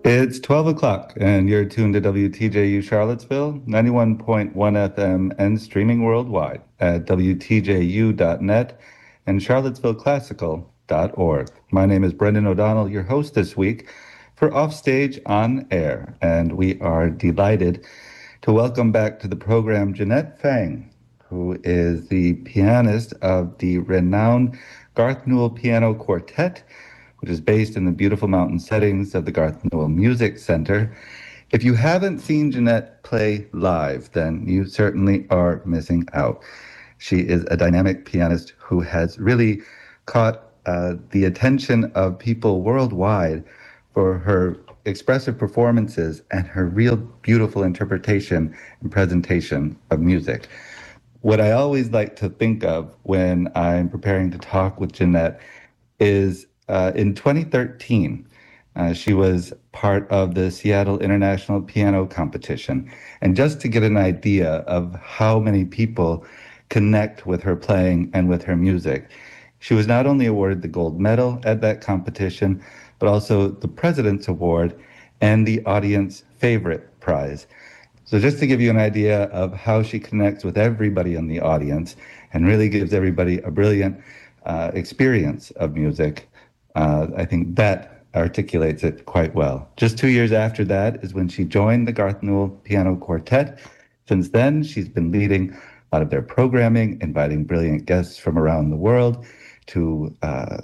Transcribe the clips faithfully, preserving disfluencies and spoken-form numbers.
It's twelve o'clock, and you're tuned to W T J U Charlottesville, ninety-one point one F M, and streaming worldwide at W T J U dot net and Charlottesville Classical dot org. My name is Brendan O'Donnell, your host this week for Offstage on Air, and we are delighted to welcome back to the program Jeanette Fang, who is the pianist of the renowned Garth Newell Piano Quartet, which is based in the beautiful mountain settings of the Garth Newell Music Center. If you haven't seen Jeanette play live, then you certainly are missing out. She is a dynamic pianist who has really caught uh, the attention of people worldwide for her expressive performances and her real beautiful interpretation and presentation of music. What I always like to think of when I'm preparing to talk with Jeanette is Uh, in twenty thirteen, uh, she was part of the Seattle International Piano Competition. And just to get an idea of how many people connect with her playing and with her music, she was not only awarded the gold medal at that competition, but also the President's Award and the Audience Favorite Prize. So just to give you an idea of how she connects with everybody in the audience and really gives everybody a brilliant uh, experience of music, Uh, I think that articulates it quite well. Just two years after that is when she joined the Garth Newell Piano Quartet. Since then, she's been leading a lot of their programming, inviting brilliant guests from around the world to uh,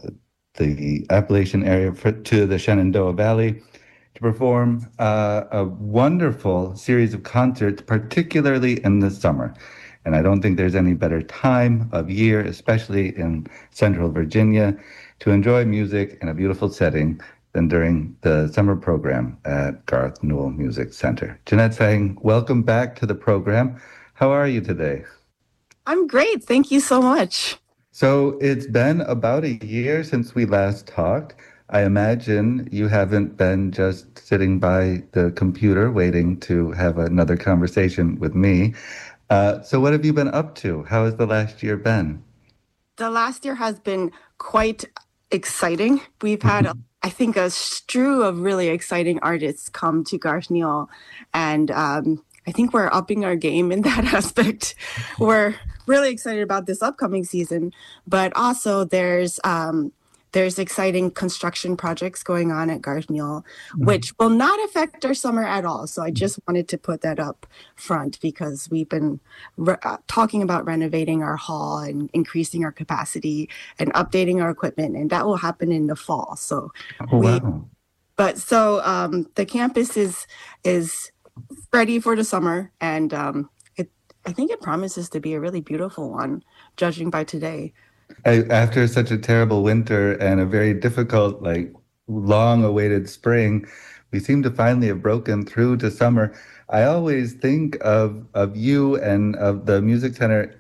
the Appalachian area, for, to the Shenandoah Valley, to perform uh, a wonderful series of concerts, particularly in the summer. And I don't think there's any better time of year, especially in Central Virginia, to enjoy music in a beautiful setting than during the summer program at Garth Newell Music Center. Jeanette Fang, welcome back to the program. How are you today? I'm great. Thank you so much. So it's been about a year since we last talked. I imagine you haven't been just sitting by the computer waiting to have another conversation with me. Uh, so what have you been up to? How has the last year been? The last year has been quite exciting. We've had, I think, a strew of really exciting artists come to Garth Newell, and um, I think we're upping our game in that aspect. We're really excited about this upcoming season, but also there's um, there's exciting construction projects going on at Garth Newell, which will not affect our summer at all. So I just wanted to put that up front because we've been re- uh, talking about renovating our hall and increasing our capacity and updating our equipment, and that will happen in the fall. So, Oh, we, wow. but so um, the campus is is ready for the summer, and um, it I think it promises to be a really beautiful one, judging by today. I, after such a terrible winter and a very difficult, like long-awaited spring, we seem to finally have broken through to summer. I always think of of you and of the Music Center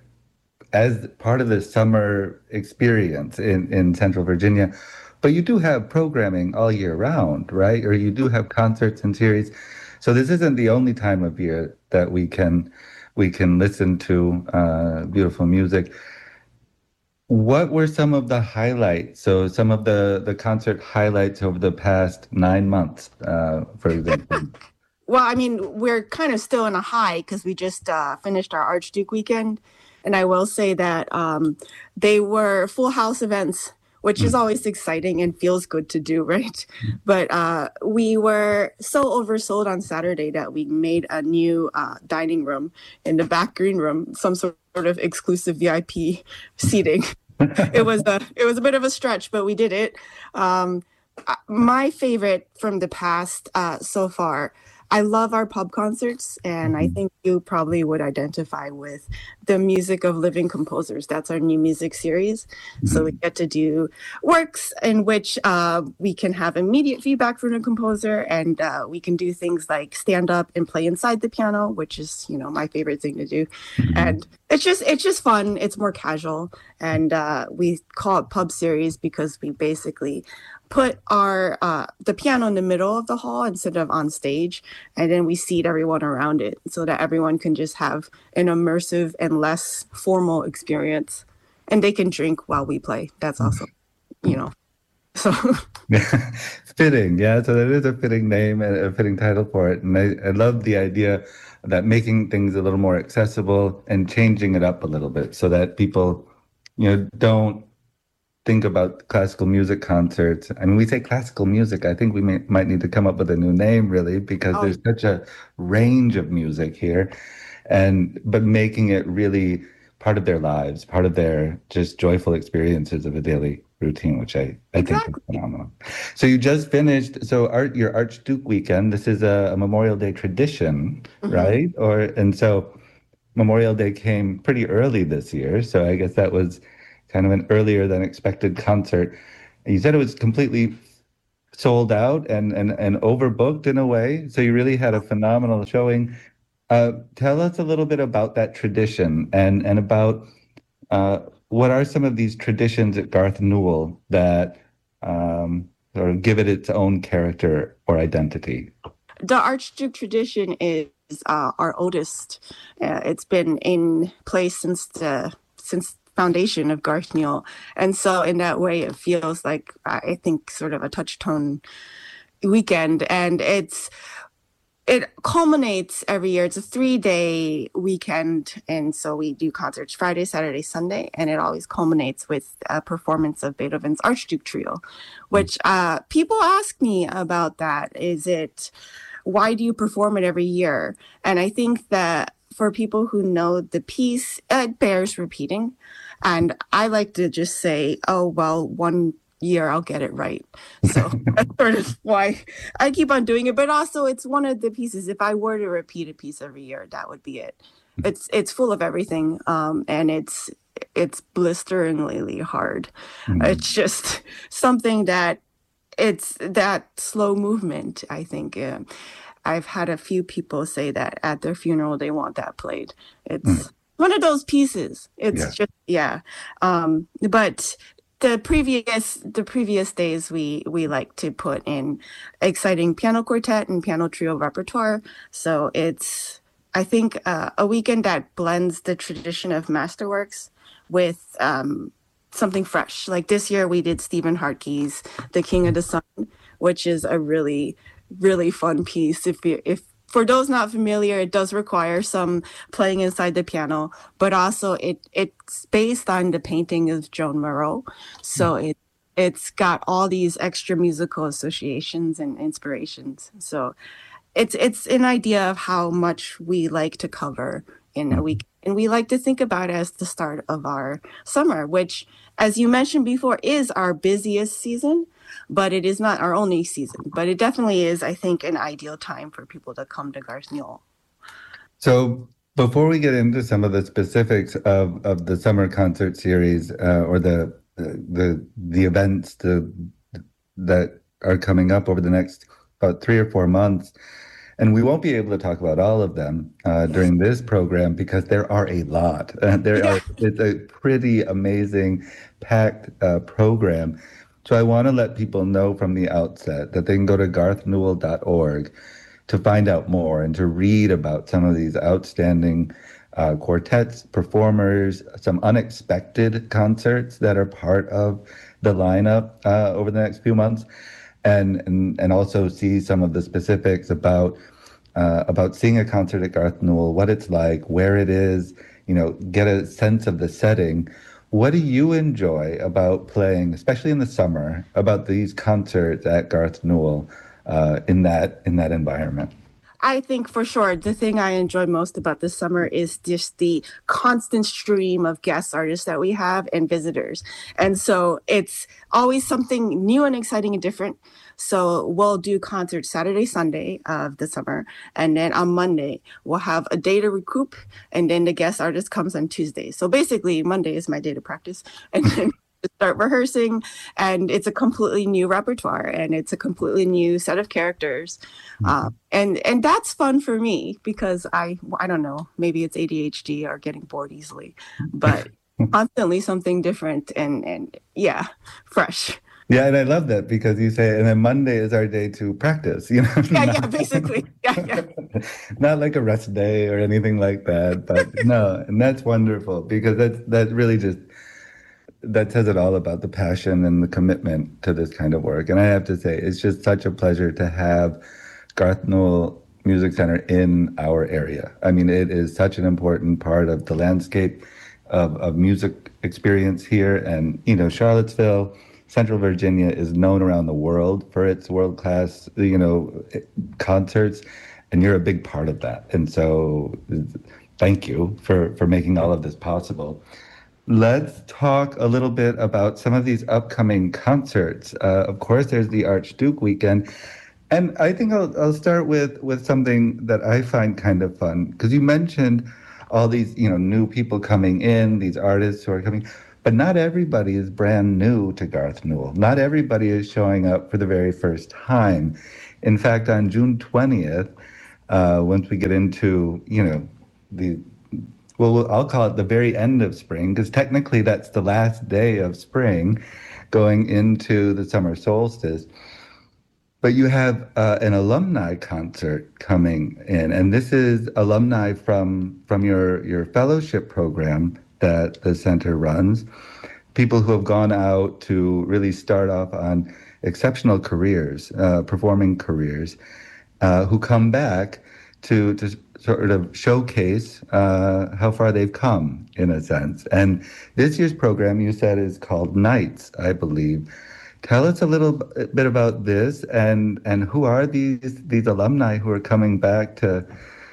as part of the summer experience in, in Central Virginia. But you do have programming all year round, right? Or you do have concerts and series. So this isn't the only time of year that we can we can listen to uh, beautiful music. What were some of the highlights? So some of the, the concert highlights over the past nine months, uh, for example. Well, I mean, we're kind of still in a high because we just uh, finished our Archduke weekend. And I will say that um, they were full house events, which is always exciting and feels good to do, right? But uh, we were so oversold on Saturday that we made a new uh, dining room in the back green room, some sort of exclusive V I P seating. It was a it was a bit of a stretch, but we did it. Um, my favorite from the past uh, so far, I love our pub concerts, and I think you probably would identify with the music of living composers. That's our new music series. Mm-hmm. So we get to do works in which uh, we can have immediate feedback from the composer, and uh, we can do things like stand up and play inside the piano, which is, you know, my favorite thing to do. Mm-hmm. And it's just it's just fun. It's more casual, and uh, we call it pub series because we basically put our uh, the piano in the middle of the hall instead of on stage, and then we seat everyone around it so that everyone can just have an immersive and less formal experience, and they can drink while we play. That's also, you know. So Fitting, yeah. So that is a fitting name and a fitting title for it. And I, I love the idea that making things a little more accessible and changing it up a little bit so that people, you know, don't think about classical music concerts. I mean, we say classical music. I think we may, might need to come up with a new name, really, because oh, there's such a range of music here, and but making it really part of their lives, part of their just joyful experiences of a daily routine, which I I think is exactly. phenomenal. So you just finished. So art your Archduke weekend. This is a, a Memorial Day tradition, Hmm. right? Or and so. Memorial Day came pretty early this year, so I guess that was kind of an earlier than expected concert. You said it was completely sold out and and and overbooked in a way, so you really had a phenomenal showing. Uh, tell us a little bit about that tradition and and about uh, what are some of these traditions at Garth Newell that um, sort of give it its own character or identity. The Archduke tradition is uh, our oldest. Uh, it's been in place since the since foundation of Garth Newell, and so in that way, it feels like I think sort of a touchstone weekend, and it's it culminates every year. It's a three day weekend. And so we do concerts Friday, Saturday, Sunday. And it always culminates with a performance of Beethoven's Archduke Trio, which uh, people ask me about that. Is it, why do you perform it every year? And I think that for people who know the piece, it bears repeating. And I like to just say, oh, well, one year I'll get it right. So that's sort of why I keep on doing it. But also it's one of the pieces. If I were to repeat a piece every year, that would be it. It's it's full of everything. Um, and it's it's blisteringly hard. Mm. It's just something that it's that slow movement, I think. Uh, I've had a few people say that at their funeral they want that played. Mm. It's one of those pieces. It's Yeah. just yeah. Um, but the previous the previous days we we like to put in exciting piano quartet and piano trio repertoire. So it's I think uh, a weekend that blends the tradition of masterworks with um, something fresh. Like this year we did Stephen Hartke's The King of the Sun, which is a really really fun piece. If you if for those not familiar, it does require some playing inside the piano, but also it it's based on the painting of Joan Moreau, so it it's got all these extra musical associations and inspirations. So it's it's an idea of how much we like to cover in a Mm. week, and we like to think about it as the start of our summer, which, as you mentioned before, is our busiest season, but it is not our only season. But it definitely is, I think, an ideal time for people to come to Garth Newell. So before we get into some of the specifics of, of the summer concert series uh, or the the the events the, that are coming up over the next about three or four months, and we won't be able to talk about all of them uh, Yes. during this program because there are a lot. Uh, there Yeah. are it's a pretty amazing packed uh, program. So I want to let people know from the outset that they can go to garth newell dot org to find out more and to read about some of these outstanding uh, quartets, performers, some unexpected concerts that are part of the lineup uh, over the next few months, and, and and also see some of the specifics about uh, about seeing a concert at Garth Newell, what it's like, where it is, you know, get a sense of the setting. What do you enjoy about playing, especially in the summer, about these concerts at Garth Newell uh, in that in that environment? I think for sure the thing I enjoy most about this summer is just the constant stream of guest artists that we have and visitors. And so it's always something new and exciting and different. So we'll do concerts Saturday, Sunday of the summer. And then on Monday, we'll have a day to recoup. And then the guest artist comes on Tuesday. So basically, Monday is my day to practice. And then start rehearsing, and it's a completely new repertoire and it's a completely new set of characters, um, and and that's fun for me because i i don't know, maybe it's A D H D or getting bored easily, but constantly something different and and yeah, fresh. Yeah, and I love that because you say, and then Monday is our day to practice, you know, Yeah, not, yeah, basically, yeah, yeah. not like a rest day or anything like that, but no, and that's wonderful because that's that really just that says it all about the passion and the commitment to this kind of work. And I have to say, it's just such a pleasure to have Garth Newell Music Center in our area. I mean, it is such an important part of the landscape of, of music experience here. And, you know, Charlottesville, Central Virginia is known around the world for its world-class, you know, concerts, and you're a big part of that. And so thank you for, for making all of this possible. Let's talk a little bit about some of these upcoming concerts. Uh, of course, there's the Archduke weekend. And I think I'll, I'll start with, with something that I find kind of fun, because you mentioned all these, you know, new people coming in, these artists who are coming, but not everybody is brand new to Garth Newell. Not everybody is showing up for the very first time. In fact, on June twentieth, uh, once we get into, you know, the well, I'll call it the very end of spring, because technically that's the last day of spring going into the summer solstice. But you have uh, an alumni concert coming in, and this is alumni from from your, your fellowship program that the center runs, people who have gone out to really start off on exceptional careers, uh, performing careers, uh, who come back to to sort of showcase uh, how far they've come, in a sense. And this year's program, you said, is called Nights, I believe. Tell us a little bit about this, and and who are these these alumni who are coming back to,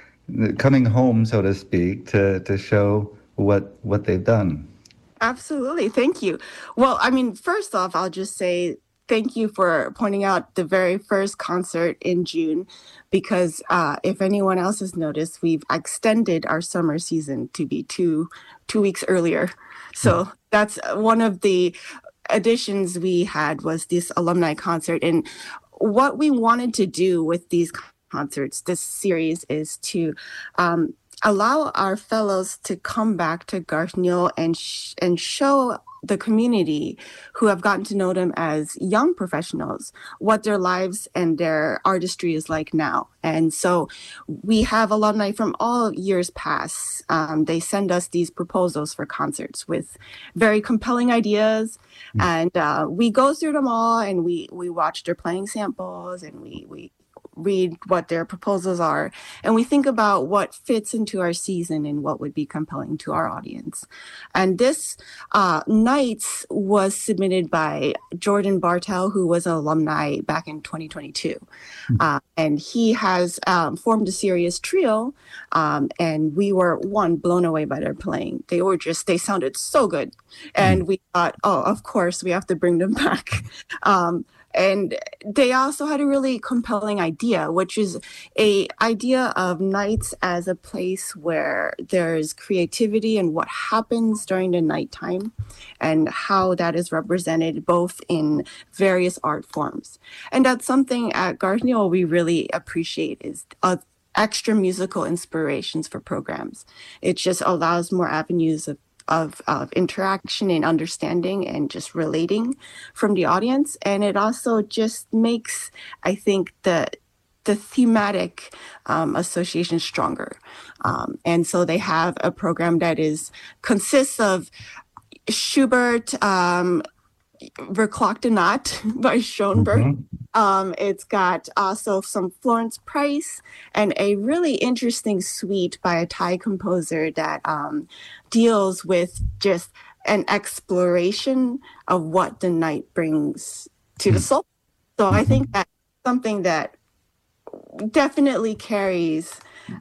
coming home, so to speak, to to show what what they've done. Absolutely. Thank you. Well, I mean, first off, I'll just say thank you for pointing out the very first concert in June, because uh, if anyone else has noticed, we've extended our summer season to be two two weeks earlier. So that's one of the additions we had, was this alumni concert. And what we wanted to do with these concerts, this series, is to um, allow our fellows to come back to Garth Newell and sh- and show the community who have gotten to know them as young professionals what their lives and their artistry is like now. And so we have alumni from all years past. Um, they send us these proposals for concerts with very compelling ideas, mm. and uh, we go through them all, and we we watch their playing samples, and we we read what their proposals are, and we think about what fits into our season and what would be compelling to our audience. And this uh, Nights was submitted by Jordan Bartel, who was an alumni back in twenty twenty-two. Mm-hmm. Uh, and he has um, formed a serious trio, um, and we were, one, blown away by their playing. They were just, they sounded so good. And mm-hmm. we thought, oh, of course, we have to bring them back. Um, And they also had a really compelling idea, which is a idea of Nights as a place where there's creativity and what happens during the nighttime, and how that is represented both in various art forms. And that's something at Garth Newell we really appreciate, is uh, extra musical inspirations for programs. It just allows more avenues of Of, of interaction and understanding and just relating from the audience. And it also just makes, I think, the the thematic um, association stronger. Um, and so they have a program that is consists of Schubert, um, Verklagte Nacht by Schoenberg. Mm-hmm. Um, it's got also some Florence Price, and a really interesting suite by a Thai composer that um, deals with just an exploration of what the night brings to the soul. So mm-hmm. I think that's something that definitely carries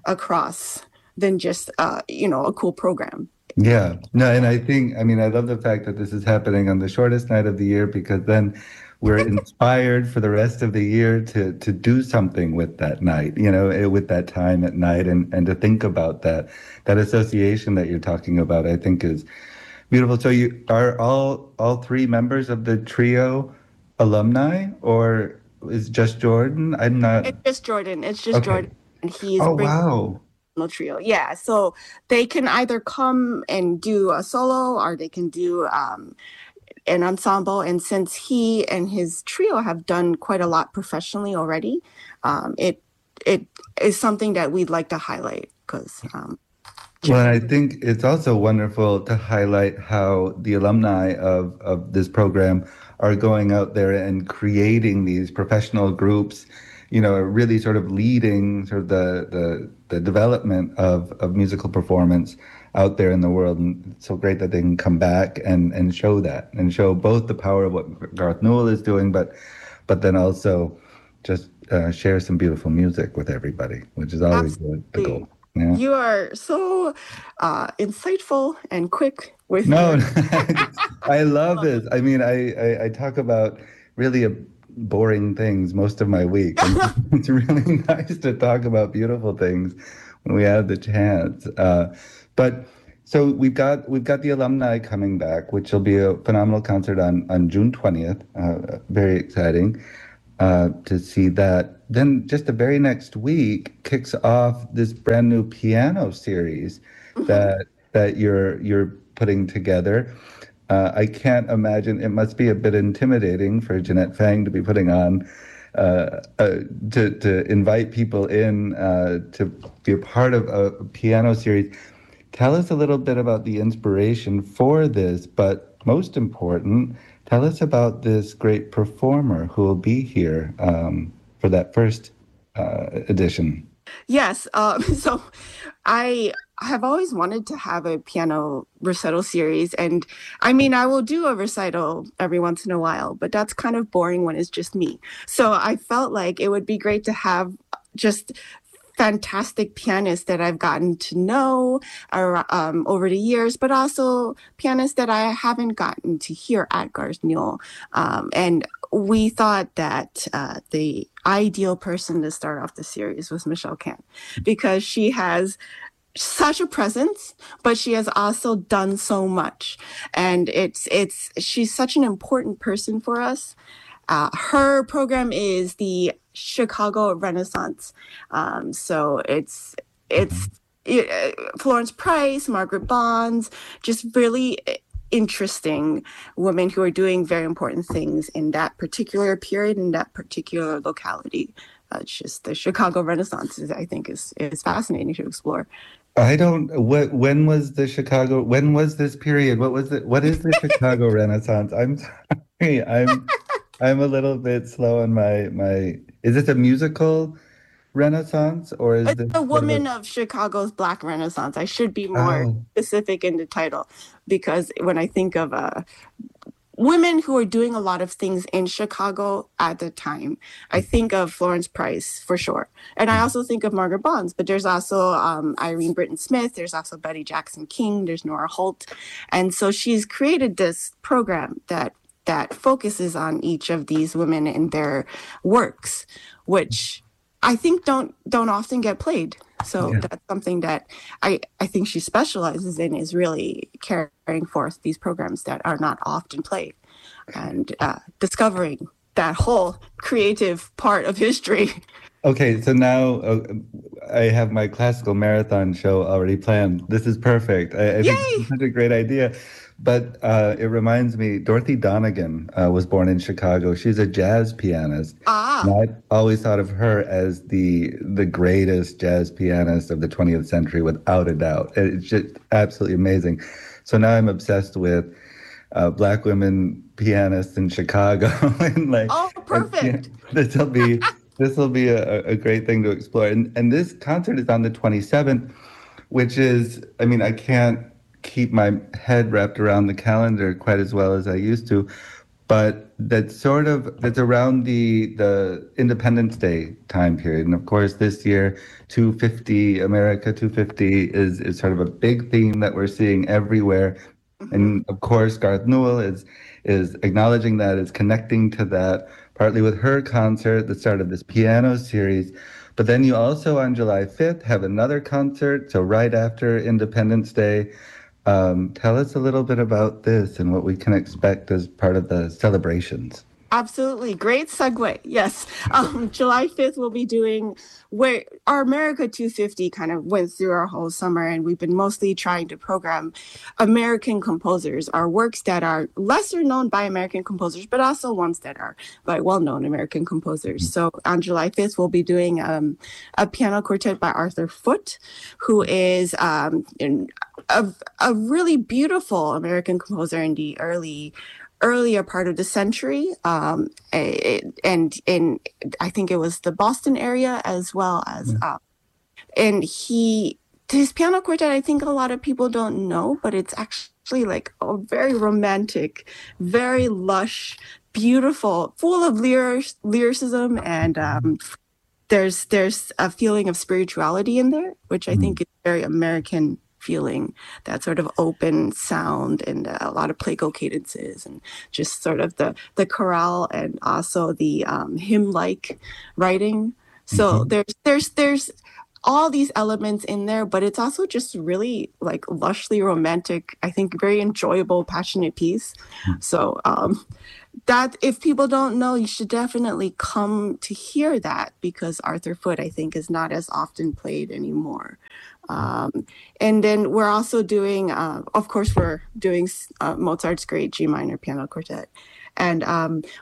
across than just, uh, you know, a cool program. Yeah, no, and I think, I mean, I love the fact that this is happening on the shortest night of the year, because then we're inspired for the rest of the year to to do something with that night, you know, with that time at night, and, and to think about that, that association that you're talking about, I think is beautiful. So you are all, all three members of the trio alumni, or is just Jordan? I'm not. It's just Jordan. It's just okay. Jordan. And he's oh, wow. Trio. Yeah. So they can either come and do a solo, or they can do um, an ensemble. And since he and his trio have done quite a lot professionally already, um, it it is something that we'd like to highlight, because um, Well, I think it's also wonderful to highlight how the alumni of, of this program are going out there and creating these professional groups, you know, really sort of leading sort of the the, the development of, of musical performance out there in the world. And it's so great that they can come back and, and show that and show both the power of what Garth Newell is doing, but but then also just uh, share some beautiful music with everybody, which is always the, the goal. Absolutely. Yeah. You are so uh, insightful and quick with No, your. I love this. I mean, I, I, I talk about really a boring things most of my week. And it's really nice to talk about beautiful things when we have the chance. Uh, but so we've got we've got the alumni coming back, which will be a phenomenal concert on on June twentieth. Uh, very exciting uh, to see that. Then just the very next week kicks off this brand new piano series Mhm. that that you're you're putting together. Uh, I can't imagine. It must be a bit intimidating for Jeanette Fang to be putting on uh, uh, to to invite people in uh, to be a part of a piano series. Tell us a little bit about the inspiration for this, but most important, tell us about this great performer who will be here um, for that first uh, edition. Yes. Um, so I have always wanted to have a piano recital series. And I mean, I will do a recital every once in a while, but that's kind of boring when it's just me. So I felt like it would be great to have just fantastic pianists that I've gotten to know ar- um, over the years, but also pianists that I haven't gotten to hear at Garth Newell. Um, and we thought that uh, the ideal person to start off the series was Michelle Kant because she has such a presence, but she has also done so much. And it's it's she's such an important person for us. Uh, her program is the Chicago Renaissance. Um, so it's it's it, uh, Florence Price, Margaret Bonds, just really interesting women who are doing very important things in that particular period in that particular locality. Uh, it's just the Chicago Renaissance is, I think, is is fascinating to explore. I don't. What? When was the Chicago? When was this period? What was it? What is the Chicago Renaissance? I'm sorry. I'm I'm a little bit slow on my my. Is this a musical Renaissance or is It's this the sort of a? woman of Chicago's Black Renaissance. I should be more Oh, specific in the title because when I think of uh, women who are doing a lot of things in Chicago at the time, I think of Florence Price for sure. And I also think of Margaret Bonds, but there's also um, Irene Britton Smith, there's also Betty Jackson King, there's Nora Holt. And so she's created this program that that focuses on each of these women and their works, which I think don't don't often get played. So yeah. that's something that I, I think she specializes in is really carrying forth these programs that are not often played and uh, discovering that whole creative part of history. Okay, so now uh, I have my classical marathon show already planned. This is perfect. I, I think this is Yay! such a great idea. But uh, it reminds me, Dorothy Donegan uh, was born in Chicago. She's a jazz pianist. And Ah, I always thought of her as the the greatest jazz pianist of the twentieth century, without a doubt. It's just absolutely amazing. So now I'm obsessed with uh, black women pianists in Chicago, and like, oh, and, yeah, perfect. this will be this will be a, a great thing to explore. And and this concert is on the twenty-seventh, which is, I mean, I can't keep my head wrapped around the calendar quite as well as I used to, but that's sort of that's around the the Independence Day time period. And of course, this year, two fifty America two fifty is is sort of a big theme that we're seeing everywhere. Mhm. And of course, Garth Newell is is acknowledging that, is connecting to that, partly with her concert, the start of this piano series. But then you also on July fifth have another concert, so right after Independence Day. Um, tell us a little bit about this and what we can expect as part of the celebrations. Absolutely. Great segue. Yes. Um, July fifth, we'll be doing where our America two fifty kind of went through our whole summer, and we've been mostly trying to program American composers, our works that are lesser known by American composers, but also ones that are by well known American composers. So on July fifth, we'll be doing um, a piano quartet by Arthur Foote, who is um, in, a, a really beautiful American composer in the early earlier part of the century, um, and in I think it was the Boston area as well as, yeah. uh, and he his piano quartet. I think a lot of people don't know, but it's actually like a very romantic, very lush, beautiful, full of lyric, lyricism, and um, there's there's a feeling of spirituality in there, which I think is very American feeling, that sort of open sound and uh, a lot of plagal cadences and just sort of the the chorale and also the um, hymn-like writing. So mm-hmm. there's there's there's all these elements in there, but it's also just really like lushly romantic, I think very enjoyable, passionate piece. Mm-hmm. So um, that if people don't know, you should definitely come to hear that, because Arthur Foote, I think, is not as often played anymore. Um, and then we're also doing, uh, of course, we're doing uh, Mozart's great G minor piano quartet. And um,